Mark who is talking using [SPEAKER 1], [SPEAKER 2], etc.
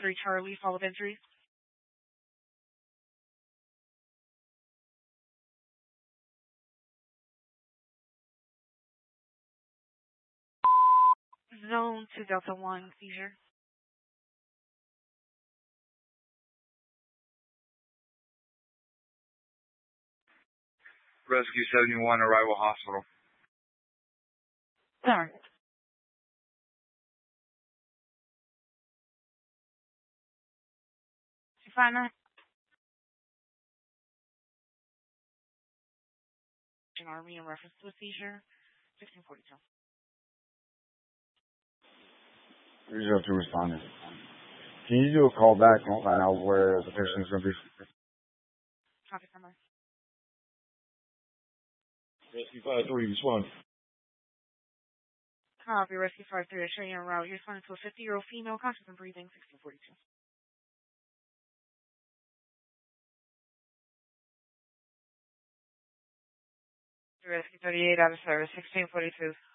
[SPEAKER 1] 3 Charlie, follow up entry. Zone 2 Delta 1, seizure.
[SPEAKER 2] Rescue 71, arrival hospital.
[SPEAKER 1] Sorry. You find that? Army in reference to a seizure. 1642.
[SPEAKER 2] 302 responding. Can you do a call back and find out where the patient is going to be?
[SPEAKER 1] Copy, number.
[SPEAKER 2] Rescue 53, respond.
[SPEAKER 1] Copy, Rescue 53, showing you en route. You're responding to a 50-year-old female, conscious and breathing, 1642. Rescue 38 out of service, 1642.